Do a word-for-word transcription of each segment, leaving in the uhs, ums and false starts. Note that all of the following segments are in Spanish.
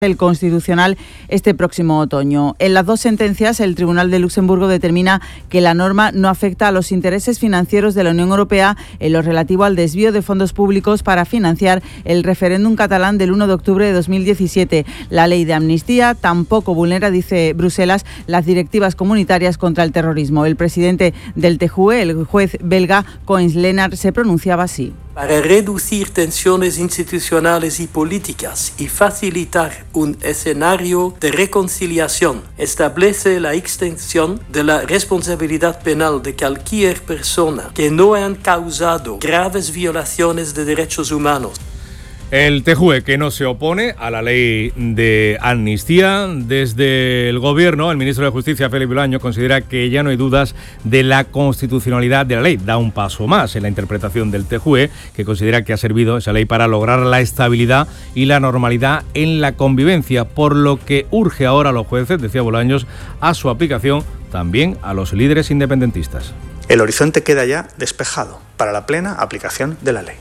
el Constitucional este próximo otoño. En las dos sentencias, el Tribunal de Luxemburgo determina que la norma no afecta a los intereses financieros de la Unión Europea en lo relativo al desvío de fondos públicos para financiar el referéndum catalán del uno de octubre de dos mil diecisiete. La ley de amnistía tampoco vulnera, dice Bruselas, las directivas comunitarias contra el terrorismo. El presidente del T J U E, el juez belga Koens Lennart, se pronunciaba así. Para reducir tensiones institucionales y políticas y facilitar un escenario de reconciliación, establece la extensión de la responsabilidad penal de cualquier persona que no haya causado graves violaciones de derechos humanos. El T J U E, que no se opone a la ley de amnistía. Desde el Gobierno, el ministro de Justicia, Félix Bolaño, considera que ya no hay dudas de la constitucionalidad de la ley. Da un paso más en la interpretación del T J U E, que considera que ha servido esa ley para lograr la estabilidad y la normalidad en la convivencia, por lo que urge ahora a los jueces, decía Bolaños, a su aplicación también a los líderes independentistas. El horizonte queda ya despejado para la plena aplicación de la ley.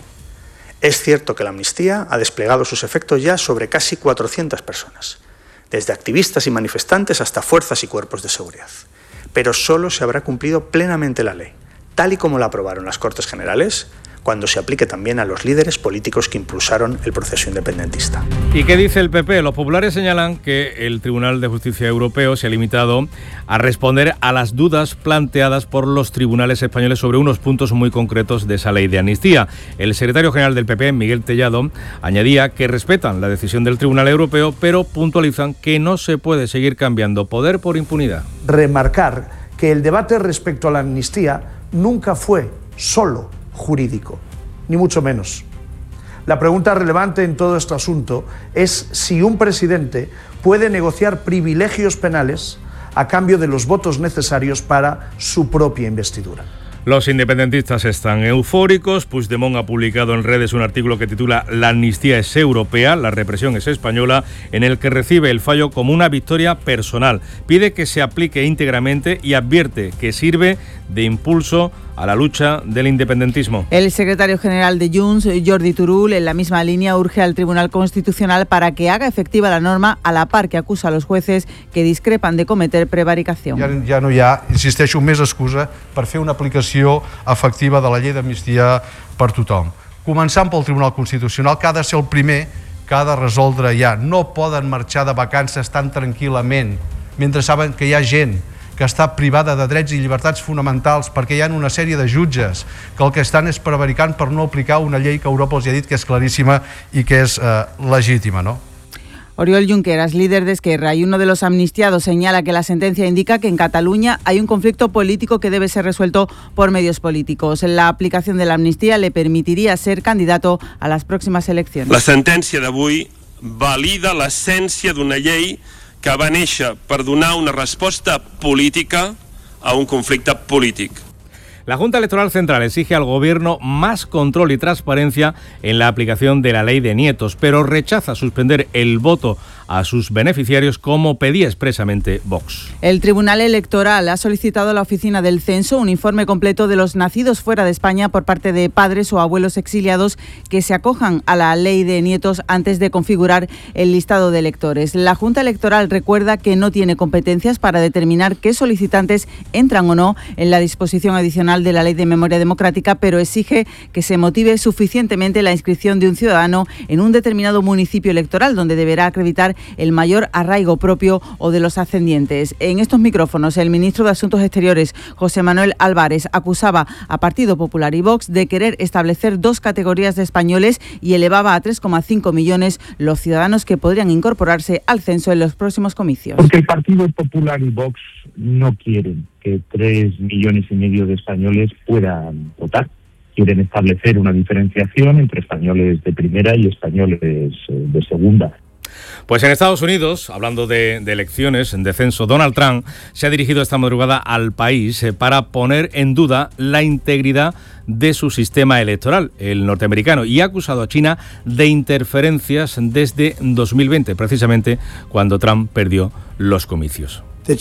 Es cierto que la amnistía ha desplegado sus efectos ya sobre casi cuatrocientas personas, desde activistas y manifestantes hasta fuerzas y cuerpos de seguridad. Pero solo se habrá cumplido plenamente la ley, tal y como la aprobaron las Cortes Generales, cuando se aplique también a los líderes políticos que impulsaron el proceso independentista. ¿Y qué dice el P P? Los populares señalan que el Tribunal de Justicia Europeo se ha limitado a responder a las dudas planteadas por los tribunales españoles sobre unos puntos muy concretos de esa ley de amnistía. El secretario general del P P, Miguel Tellado, añadía que respetan la decisión del Tribunal Europeo, pero puntualizan que no se puede seguir cambiando poder por impunidad. Remarcar que el debate respecto a la amnistía nunca fue solo jurídico, ni mucho menos. La pregunta relevante en todo este asunto es si un presidente puede negociar privilegios penales a cambio de los votos necesarios para su propia investidura. Los independentistas están eufóricos. Puigdemont ha publicado en redes un artículo que titula «La amnistía es europea, la represión es española», en el que recibe el fallo como una victoria personal. Pide que se aplique íntegramente y advierte que sirve de impulso a la lucha del independentismo. El secretario general de Junts, Jordi Turull, en la misma línea urge al Tribunal Constitucional para que haga efectiva la norma, a la par que acusa a los jueces que discrepan de cometer prevaricació. Ja, ja no hi ha, insisteixo, més excusa per fer una aplicació efectiva de la llei d'amnistia per tothom. Començant pel Tribunal Constitucional, que ha de ser el primer que ha de resoldre ja. No poden marxar de vacances tan tranquil·lament mentre saben que hi ha gent que està privada de drets i llibertats fonamentals perquè hi ha una sèrie de jutges que el que estan és prevaricant per no aplicar una llei que Europa els ha dit que és claríssima i que és eh, legítima, ¿no? Oriol Junqueras, líder de Esquerra y uno de los amnistiados, señala que la sentencia indica que en Cataluña hay un conflicto político que debe ser resuelto por medios políticos. La aplicación de la amnistía le permitiría ser candidato a las próximas elecciones. La sentència d'avui valida l'essència d'una llei que va néixer per donar una resposta política a un conflicte polític. La Junta Electoral Central exige al Gobierno más control y transparencia en la aplicación de la ley de nietos, pero rechaza suspender el voto a sus beneficiarios como pedía expresamente Vox. El Tribunal Electoral ha solicitado a la Oficina del Censo un informe completo de los nacidos fuera de España por parte de padres o abuelos exiliados que se acojan a la ley de nietos antes de configurar el listado de electores. La Junta Electoral recuerda que no tiene competencias para determinar qué solicitantes entran o no en la disposición adicional de la Ley de Memoria Democrática, pero exige que se motive suficientemente la inscripción de un ciudadano en un determinado municipio electoral, donde deberá acreditar el mayor arraigo propio o de los ascendientes. En estos micrófonos, el ministro de Asuntos Exteriores, José Manuel Álvarez, acusaba a Partido Popular y Vox de querer establecer dos categorías de españoles y elevaba a tres coma cinco millones los ciudadanos que podrían incorporarse al censo en los próximos comicios. Porque el Partido Popular y Vox no quieren que tres millones y medio de españoles puedan votar. Quieren establecer una diferenciación entre españoles de primera y españoles de segunda. Pues en Estados Unidos, hablando de, de elecciones, de censo, Donald Trump se ha dirigido esta madrugada al país eh, para poner en duda la integridad de su sistema electoral, el norteamericano, y ha acusado a China de interferencias desde dos mil veinte, precisamente cuando Trump perdió los comicios. El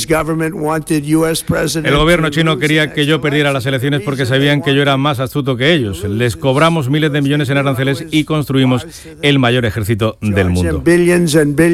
gobierno chino quería que yo perdiera las elecciones porque sabían que yo era más astuto que ellos. Les cobramos miles de millones en aranceles y construimos el mayor ejército del mundo.